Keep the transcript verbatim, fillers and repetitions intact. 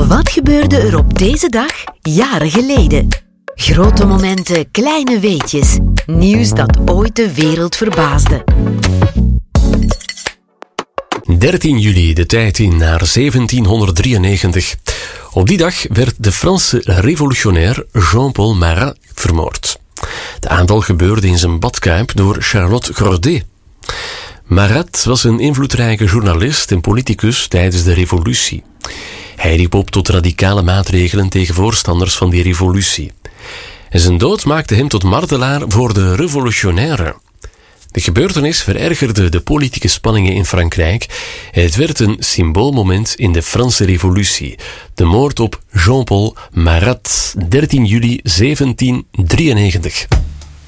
Wat gebeurde er op deze dag jaren geleden? Grote momenten, kleine weetjes. Nieuws dat ooit de wereld verbaasde. dertien juli, de tijd in naar zeventienhonderddrieënnegentig. Op die dag werd de Franse revolutionair Jean-Paul Marat vermoord. De aanval gebeurde in zijn badkuip door Charlotte Corday. Marat was een invloedrijke journalist en politicus tijdens de revolutie. Hij riep op tot radicale maatregelen tegen voorstanders van die revolutie. En zijn dood maakte hem tot martelaar voor de revolutionairen. De gebeurtenis verergerde de politieke spanningen in Frankrijk en het werd een symboolmoment in de Franse revolutie. De moord op Jean-Paul Marat, dertien juli zeventienhonderddrieënnegentig.